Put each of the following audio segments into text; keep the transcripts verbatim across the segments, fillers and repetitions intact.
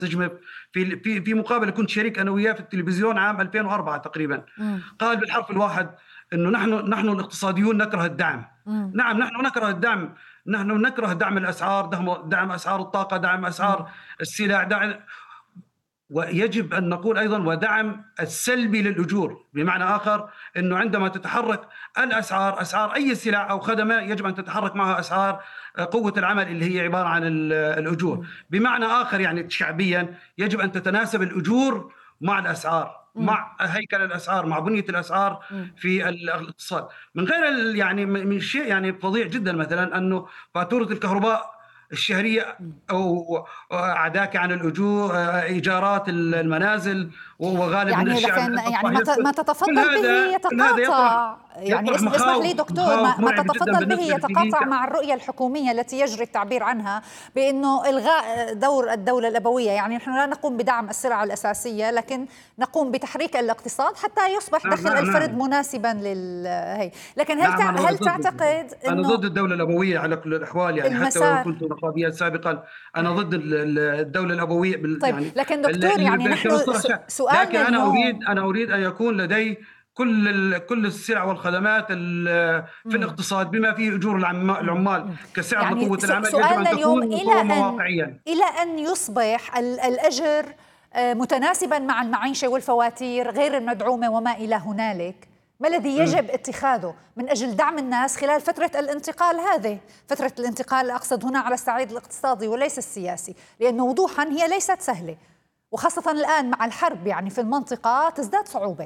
تجمع في في في مقابلة كنت شريك أنا وياه في التلفزيون عام ألفين وأربعة تقريبًا، إمم. قال بالحرف الواحد إنه نحن نحن الاقتصاديون نكره الدعم. إمم. نعم نحن نكره الدعم، نحن نكره دعم الأسعار، دهم دعم أسعار الطاقة، دعم أسعار إمم. السلع، دع ويجب أن نقول أيضًا ودعم السلبي للأجور، بمعنى آخر إنه عندما تتحرك الأسعار، أسعار أي سلع أو خدمة يجب أن تتحرك معها أسعار قوة العمل اللي هي عبارة عن ال الأجور، إمم. بمعنى آخر يعني شعبيًا يجب أن تتناسب الأجور مع الأسعار، إمم. مع هيكل الأسعار، مع بنية الأسعار إمم. في ال الاقتصاد، من غير ال يعني م من شيء يعني فظيع جدًا مثلًا إنه فاتورة الكهرباء الشهرية إمم. أو عداكِ عن الأجور، إيجارات ال إمم. المنازل، و وغالب من يعني الشعب لكن للأسف يعني راح ما ت يفقد ما كل تتفضل به هذا كل هذا يطرح يتقاطع، يعني يطرح اس اسمح مخاوف لي دكتور، مخاوف ما ما مرعبة جدًا تتفضل به بالنسبة للسوريين يتقاطع ك مع الرؤية الحكومية التي يجري التعبير عنها بأنه إلغاء دور الدولة الأبوية، يعني نحن لا نقوم بدعم السلع الأساسية، لكن نقوم بتحريك الاقتصاد حتى يصبح نعم، دخل نعم، الفرد نعم. مناسبًا لل هي، لكن هل نعم تع أنا هل ضد تعتقد أنا إنه ضد الدولة الأبوية على كل الأحوال يعني حتى ولو المسار كنت نقابيًا سابقًا، أنا ضد ال ال الدولة الأبوية بال طيب، يعني لكن ال دكتور اللي يعني نحن بيتوصلها س ش لكن سؤالنا أنا أريد اليوم أنا أريد أن يكون لدي كل ال كل السلع والخدمات ال في إمم. الاقتصاد بما فيه أجور العم إمم، العمال إمم، كسعر يعني لقوة س العمل يجب أن سؤالنا اليوم تكون إلى مقومة أن واقعيًا. إلى أن يصبح ال الأجر آآ متناسبًا مع المعيشة والفواتير غير المدعومة وما إلى هنالك، ما الذي إمم. يجب اتخاذه من أجل دعم الناس خلال فترة الانتقال هذه؟ فترة الانتقال أقصد هنا على الصعيد الاقتصادي وليس السياسي، لأنه وضوحًا هي ليست سهلة، وخاصةً الآن مع الحرب يعني في المنطقة تزداد صعوبة.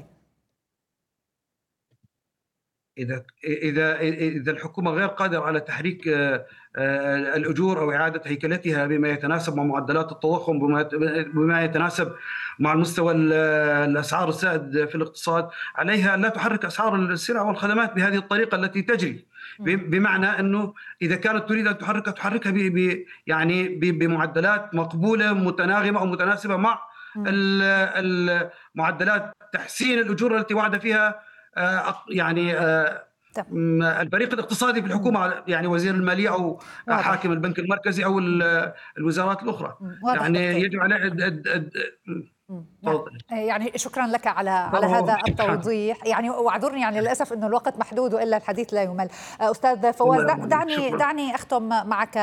إذا إذا إذا الحكومة غير قادرة على تحريك آآ الأجور أو إعادة هيكلتها بما يتناسب مع معدلات التضخم، بما يت بما يتناسب مع المستوى ال الأسعار السائد في الاقتصاد، عليها أن لا تحرك أسعار السلع والخدمات بهذه الطريقة التي تجري، ب إمم. بمعنى إنه إذا كانت تريد أن تحركها تحركها ب ب يعني ب بمعدلات مقبولة متناغمة أو متناسبة مع إمم. ال ال معدلات تحسين الأجور التي وعد فيها آآ أق يعني آآ تم م الفريق الاقتصادي في إمم. الحكومة يعني وزير المالية إمم، أو حاكم واضح. البنك المركزي أو ال إمم. الوزارات الأخرى، إمم، واضح يعني دكتور. يجب عليه اد إمم. اد اد إمم، إمم، نعم، تفضلي. يعني شكرًا لك على على والله هذا التوضيح، يعني واعذرني يعني للأسف إنه الوقت محدود وإلا الحديث لا يُمل. أستاذ فواز الله د يرضى عليك، دعني شكرًا. دعني أختم معك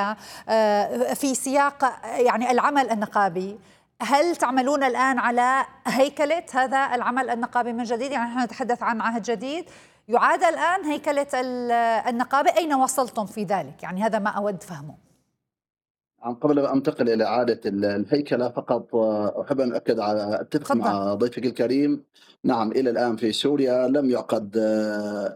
آآ في سياق يعني العمل النقابي، هل تعملون الآن على هيكلة هذا العمل النقابي من جديد؟ يعني نحن نتحدث عن عهد جديد، يُعاد الآن هيكلة ال النقابة، أين وصلتم في ذلك؟ يعني هذا ما أود فهمه. عن قبل أن أنتقل إلى إعادة ال الهيكلة فقط أحب أن أؤكد على أتفق تفضل. مع ضيفِك الكريم، نعم إلى الآن في سوريا لم يُعقد آآ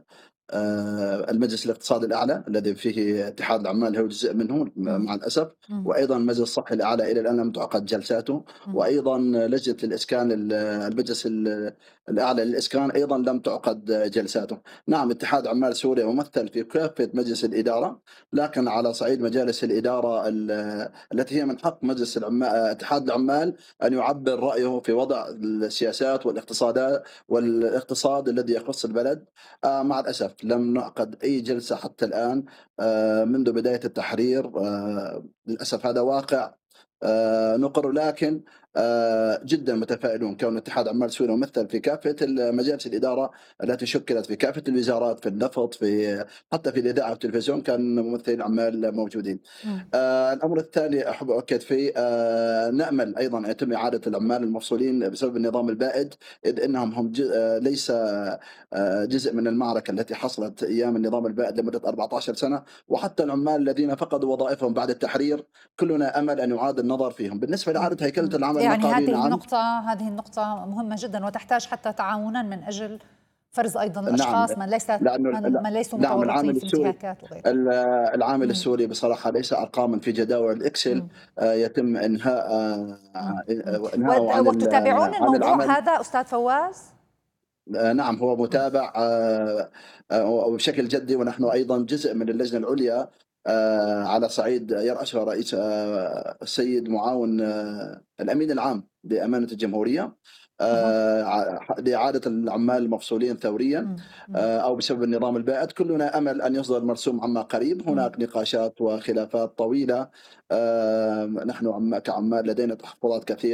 المجلس الاقتصادي الأعلى الذي فيه اتحاد العمال هو جزء منه م إمم. مع الأسف، إمم. وأيضًا المجلس الصحي الأعلى إلى الآن لم تُعقد جلساته، إمم. وأيضًا لجنة الإسكان ال المجلس ال الأعلى للإسكان أيضًا لم تُعقد جلساته. نعم اتحاد عمال سوريا ممثل في كافة مجلس الإدارة، لكن على صعيد مجالس الإدارة ال التي هي من حق مجلس العما اتحاد العمال أن يعبّر رأيه في وضع السياسات والاقتصادا والاقتصاد الذي يخص البلد. آآ مع الأسف لم نعقد أي جلسة حتى الآن آآ منذ بداية التحرير، آآ للأسف هذا واقع آآ نُقِر، لكن آآ جدًا متفائلون كون اتحاد عمال سوريا ممثل في كافة ال مجالس الإدارة التي شكلت في كافة الوزارات، في النفط، في حتى في الإذاعة والتلفزيون كان ممثلين عمال موجودين. إمم. آآ الأمر الثاني أحب أؤكد فيه آآ نأمل أيضًا أن يتم إعادة العمال المفصولين بسبب النظام البائد، إذ إنهم هم ج آآ ليس آآ جزء من المعركة التي حصلت أيام النظام البائد لمدة أربعة عشر سنة، وحتى العمال الذين فقدوا وظائفهم بعد التحرير كلنا أمل أن يُعاد النظر فيهم. بالنسبة إمم. لإعادة هيكلة إمم. العمل يعني النقابي هذه نعم، النقطة هذه النقطة مهمة جدًا وتحتاج حتى تعاونًا من أجل فرز أيضًا نعم، الأشخاص من ليس لأنه من ل من ليسوا نعم متورطين العامل في السوري انتهاكات وغيره. ال العامل إمم. السوري بصراحة ليس أرقامًا في جداول الإكسل إمم. آآ يتم إنهاء إمم. إمم. آآ إنهاؤه ود عن ال وتتابعون عن الموضوع العمل. هذا أستاذ فواز؟ آآ نعم هو إمم. متابع آآ وبشكل جدي، ونحن إمم. أيضًا جزء من اللجنة العليا آآ على صعيد يرأسها رئيس آآ السيد معاون آه، الأمين العام لأمانة الجمهورية أها. آآ ع لإعادة العمال المفصولين ثوريًا إمم. إمم. آآ أو بسبب النظام البائد. كلنا أمل أن يصدر مرسوم عما قريب، إمم. هناك نقاشات وخلافات طويلة، آآ نحن عم كعمال لدينا تحفظات كثيرة.